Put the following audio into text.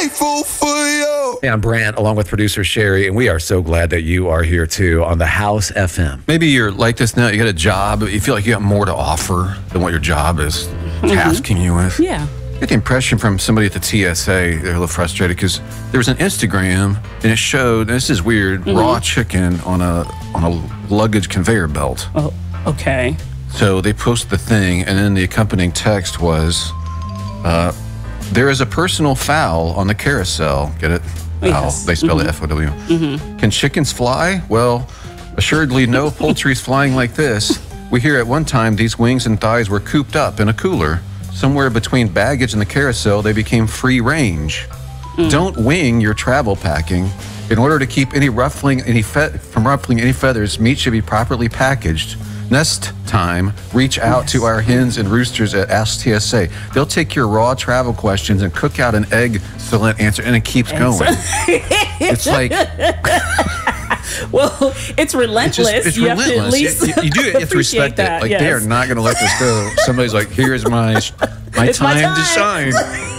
grateful for you. Hey, I'm Brant, along with producer Sherry, and we are so glad that you are here too on the House FM. Maybe you're like this now. You got a job, but you feel like you got more to offer than what your job is tasking you with. Yeah. I get the impression from somebody at the TSA, they're a little frustrated because there was an Instagram and it showed, and this is weird, raw chicken on a luggage conveyor belt. Oh, okay. So they posted the thing, and then the accompanying text was, there is a personal foul on the carousel. Get it? Foul. Yes. They spell it F-O-W. Can chickens fly? Well, assuredly no poultry's flying like this. We hear at one time these wings and thighs were cooped up in a cooler. Somewhere between baggage and the carousel, they became free range. Don't wing your travel packing. In order to keep from ruffling any feathers, meat should be properly packaged. Next time, reach out to our hens and roosters at Ask TSA. They'll take your raw travel questions and cook out an excellent answer, and it keeps going. It's like... Well, it's relentless. It's you relentless. have to at least you do have to respect that. it. Like, they are not going to let this go. Somebody's like, here's my It's my time to time. shine.